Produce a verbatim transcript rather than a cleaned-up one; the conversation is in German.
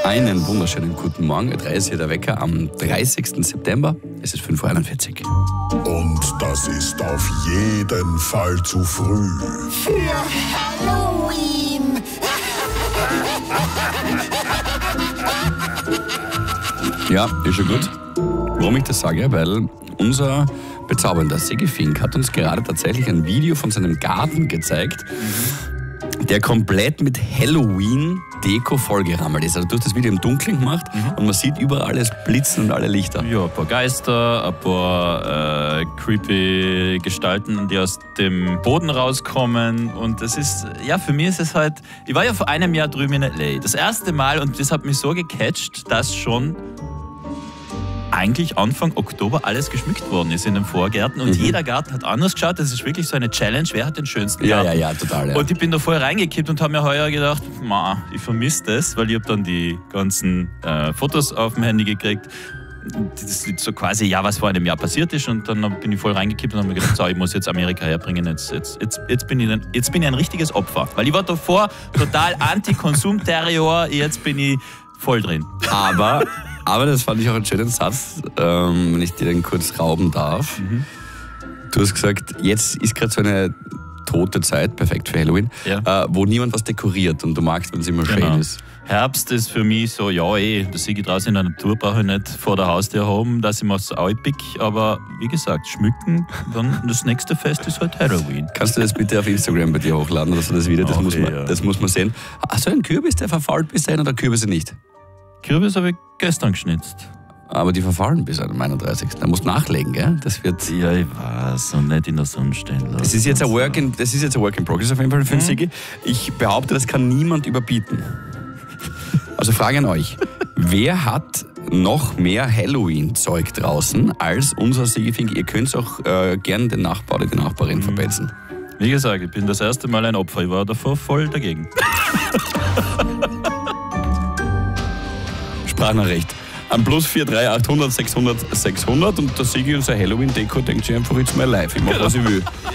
Einen wunderschönen guten Morgen. drei ist hier der Wecker am dreißigsten September. Es ist fünf Uhr einundvierzig. Und das ist auf jeden Fall zu früh. Für Halloween. Ja, ist schon gut. Warum ich das sage? Weil unser bezaubernder Sigi Fink hat uns gerade tatsächlich ein Video von seinem Garten gezeigt, der komplett mit Halloween-Deko vollgerammelt ist. Also du hast das Video im Dunkeln gemacht mhm. und man sieht überall alles blitzen und alle Lichter. Ja, ein paar Geister, ein paar äh, creepy Gestalten, die aus dem Boden rauskommen. Und das ist, ja, für mich ist es halt, ich war ja vor einem Jahr drüben in L A. Das erste Mal, und das hat mich so gecatcht, dass schon eigentlich Anfang Oktober alles geschmückt worden ist in den Vorgärten und mhm. jeder Garten hat anders geschaut. Das ist wirklich so eine Challenge. Wer hat den schönsten Garten? Ja, ja, ja, total. Ja. Und ich bin da voll reingekippt und habe mir heuer gedacht, ma, ich vermisse das, weil ich habe dann die ganzen äh, Fotos auf dem Handy gekriegt. Das ist so quasi, ja, was vor einem Jahr passiert ist, und dann bin ich voll reingekippt und habe mir gedacht, so, ich muss jetzt Amerika herbringen, jetzt, jetzt, jetzt, jetzt, bin ich ein, jetzt bin ich ein richtiges Opfer. Weil ich war davor total Anti-Konsum-Terror, jetzt bin ich voll drin. Aber... Aber das fand ich auch einen schönen Satz, ähm, wenn ich dir den kurz rauben darf. Mhm. Du hast gesagt, jetzt ist gerade so eine tote Zeit, perfekt für Halloween, ja. äh, wo niemand was dekoriert und du magst, wenn es immer genau. schön ist. Herbst ist für mich so, ja eh, das sehe ich draußen in der Natur, brauche ich nicht vor der Haustür haben, dass ich mir so pick. Aber wie gesagt, schmücken, dann das nächste Fest ist halt Halloween. Kannst du das bitte auf Instagram bei dir hochladen, oder so das Video, das, okay, muss man, ja. das muss man sehen. Hast du einen Kürbis, der verfault bis dahin, oder Kürbisse nicht? Kürbis habe ich gestern geschnitzt. Aber die verfallen bis am einunddreißigsten Da musst du nachlegen, gell? Das wird... Ja, ich weiß. Und nicht in der Sonne stehen lassen. Das ist jetzt ein Work in, das ist jetzt ein Work in Progress auf jeden Fall für den mhm. Sigi. Ich behaupte, das kann niemand überbieten. Also Frage an euch. Wer hat noch mehr Halloween-Zeug draußen als unser Sigi Fink? Ihr könnt auch äh, gern den Nachbar oder die Nachbarin mhm. verpetzen. Wie gesagt, ich bin das erste Mal ein Opfer. Ich war davor voll dagegen. Sprachnachricht. Am plus vier drei achthundert sechshundert sechshundert und der Sigi und sein Halloween-Deko denkt sich einfach, it's my life. Ich mach, was ich will.